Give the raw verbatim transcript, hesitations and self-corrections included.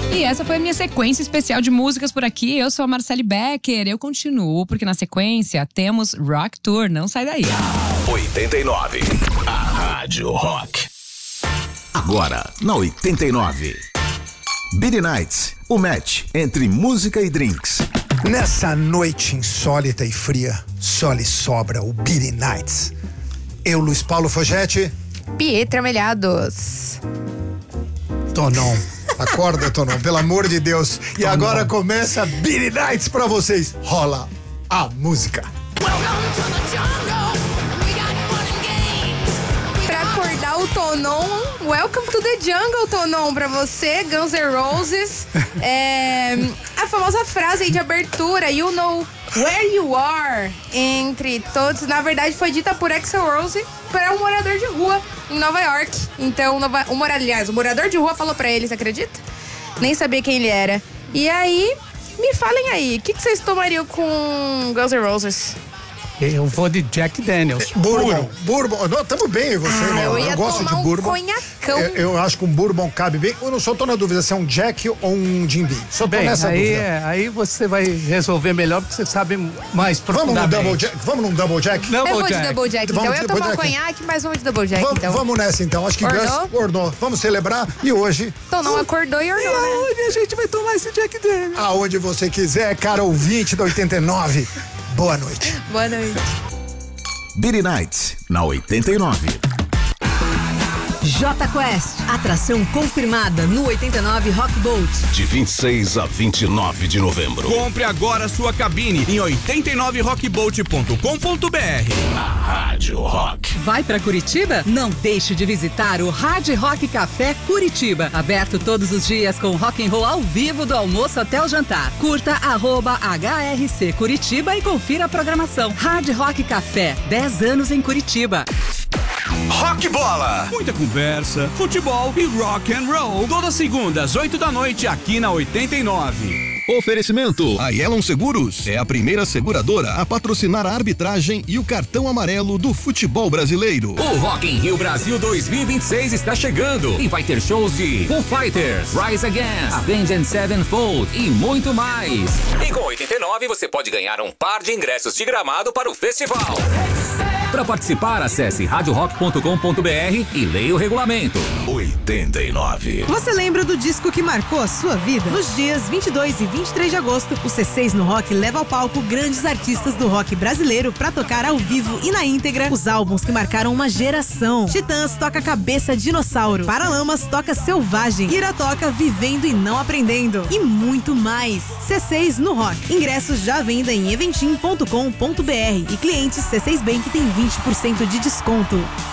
E essa foi a minha sequência especial de músicas por aqui. Eu sou a Marcele Becker. Eu continuo, porque na sequência temos Rock Tour. Não sai daí. oitenta e nove, a Rádio Rock. Agora, na oitenta e nove. Beat Nights, o match entre música e drinks. Nessa noite insólita e fria, só lhe sobra o Beat Nights. Eu, Luiz Paulo Fogetti. Pietra Melhados. Tonon. Acorda, Tonon, pelo amor de Deus. E Tonon. Agora começa Beat Nights pra vocês. Rola a música. Pra acordar o Tonon, Welcome to the Jungle, Tonon, pra você, Guns N' Roses. É, a famosa frase aí de abertura, you know where you are, entre todos, na verdade foi dita por Axl Rose para um morador de rua em Nova York. Então, Nova, um, aliás, o morador de rua falou pra ele, você acredita? Nem sabia quem ele era. E aí, me falem aí, o que, que vocês tomariam com Guns N' Roses? Eu vou de Jack Daniels. Bourbon. Bourbon. Não, tamo bem, você, ah, né? Eu ia eu gosto tomar de um bourbon. conhacão. Eu, eu acho que um bourbon cabe bem. Eu não só tô na dúvida se é um Jack ou um Jim Beam. Só tô bem, nessa aí, dúvida. É, aí você vai resolver melhor porque você sabe mais profundamente. Vamos no Double Jack? Vamos num Double Jack? Double eu vou Jack. de Double Jack, então. Vamos Eu ia de tomar um Double Jack. conhaque, mas vamos de Double Jack, Vamos, então. vamos nessa, então. Acho que Ornou? Gus ornou. Vamos celebrar. E hoje... Então não acordou e ornou, né? Aonde a gente vai tomar esse Jack Daniels? Aonde você quiser, cara ouvinte da oitenta e nove. Boa noite. Boa noite. Beat Nights, na oitenta e nove. J Quest, atração confirmada no oitenta e nove Rock Boat. De vinte e seis a vinte e nove de novembro. Compre agora sua cabine em oitenta e nove rock boat ponto com ponto b r. Na Rádio Rock. Vai pra Curitiba? Não deixe de visitar o Hard Rock Café Curitiba. Aberto todos os dias com rock and roll ao vivo do almoço até o jantar. Curta arroba H R C Curitiba e confira a programação. Hard Rock Café, dez anos em Curitiba. Rock Bola. Muita conversa, futebol e rock and roll. Todas segundas, oito da noite, aqui na oitenta e nove. Oferecimento: a Yellow Seguros é a primeira seguradora a patrocinar a arbitragem e o cartão amarelo do futebol brasileiro. O Rock in Rio Brasil dois mil e vinte e seis está chegando e vai ter shows de Foo Fighters, Rise Against, Avenged Sevenfold e muito mais. E com oitenta e nove você pode ganhar um par de ingressos de gramado para o festival. Para participar, acesse rádio rock ponto com ponto b r e leia o regulamento. oitenta e nove. Você lembra do disco que marcou a sua vida? Nos dias vinte e dois e vinte e três de agosto, o C seis no Rock leva ao palco grandes artistas do rock brasileiro para tocar ao vivo e na íntegra os álbuns que marcaram uma geração. Titãs toca Cabeça Dinossauro, Paralamas toca Selvagem, Ira toca Vivendo e Não Aprendendo e muito mais. C seis no Rock. Ingressos já à venda em eventim ponto com ponto b r e clientes C seis Bank tem vinte por cento de desconto.